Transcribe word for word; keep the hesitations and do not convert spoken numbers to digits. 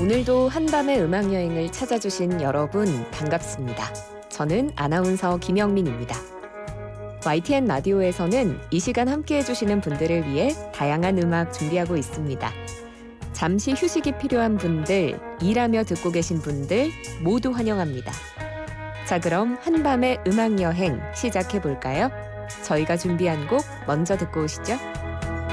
오늘도 한밤의 음악 여행을 찾아주신 여러분 반갑습니다. 저는 아나운서 김영민입니다. 와이티엔 라디오에서는 이 시간 함께해 주시는 분들을 위해 다양한 음악 준비하고 있습니다. 잠시 휴식이 필요한 분들, 일하며 듣고 계신 분들 모두 환영합니다. 자, 그럼 한밤의 음악 여행 시작해 볼까요? 저희가 준비한 곡 먼저 듣고 오시죠.